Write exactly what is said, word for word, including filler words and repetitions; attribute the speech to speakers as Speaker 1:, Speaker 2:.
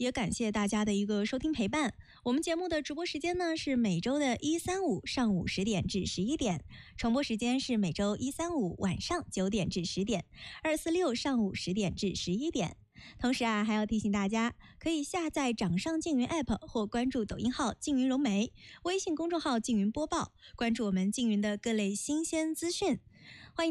Speaker 1: 也感谢大家的一个收听陪伴。我们节目的直播时间呢是每周的一三五上午十点至十一点，重播时间是每周一三五晚上九点至十点，二四六上午十点至十一点。同时啊，还要提醒大家，可以下载掌上静云 App 或关注抖音号静云融媒、微信公众号静云播报，关注我们静云的各类新鲜资讯。欢迎